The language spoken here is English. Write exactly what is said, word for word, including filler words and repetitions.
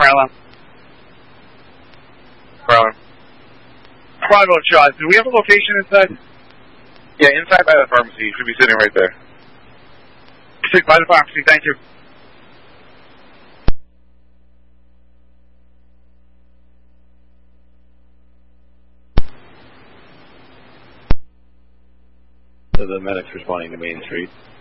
Maryland. Maryland. Bravo, Shaw. Do we have a location inside? Yeah, inside by the pharmacy. You should be sitting right there. Sit by the pharmacy. Thank you. So the medic's responding to Main Street.